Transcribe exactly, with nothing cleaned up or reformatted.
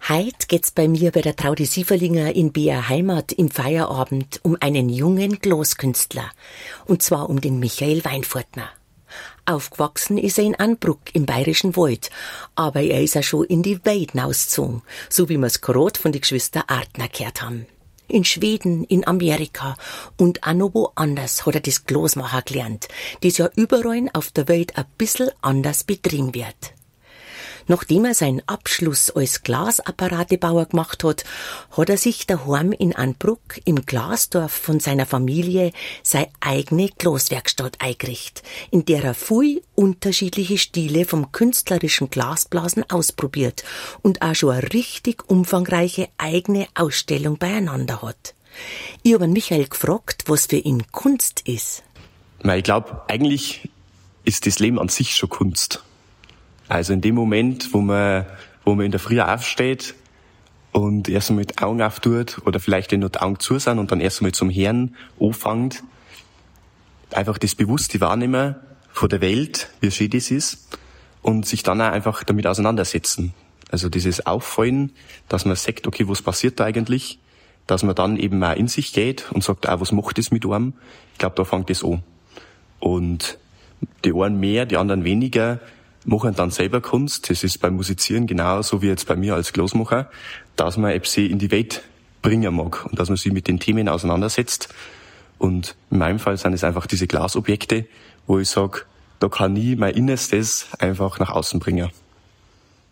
Heute geht's bei mir bei der Traudi Sieverlinger in B R Heimat im Feierabend um einen jungen Glaskünstler. Und zwar um den Michael Weinfurtner. Aufgewachsen ist er in Anbruck im Bayerischen Wald, aber er ist auch schon in die Welt hinausgezogen, so wie wir's gerade von den Geschwister Artner gehört haben. In Schweden, in Amerika und auch noch woanders hat er das Glasmachen gelernt, das ja überall auf der Welt ein bisschen anders betrieben wird. Nachdem er seinen Abschluss als Glasapparatebauer gemacht hat, hat er sich daheim in Anbruck im Glasdorf von seiner Familie seine eigene Glaswerkstatt eingerichtet, in der er viel unterschiedliche Stile vom künstlerischen Glasblasen ausprobiert und auch schon eine richtig umfangreiche eigene Ausstellung beieinander hat. Ich habe Michael gefragt, was für ihn Kunst ist. Ich glaube, eigentlich ist das Leben an sich schon Kunst. Also in dem Moment, wo man, wo man in der Früh aufsteht und erst einmal die Augen auftut oder vielleicht nur die Augen zu sind und dann erst einmal zum Hören anfängt, einfach das bewusste Wahrnehmen von der Welt, wie schön das ist, und sich dann auch einfach damit auseinandersetzen. Also dieses Auffallen, dass man sagt, okay, was passiert da eigentlich, dass man dann eben auch in sich geht und sagt, ah, was macht das mit einem? Ich glaube, da fängt das an. Und die einen mehr, die anderen weniger, machen dann selber Kunst. Das ist beim Musizieren genauso wie jetzt bei mir als Glasmacher, dass man etwas in die Welt bringen mag und dass man sich mit den Themen auseinandersetzt. Und in meinem Fall sind es einfach diese Glasobjekte, wo ich sage, da kann ich mein Innerstes einfach nach außen bringen.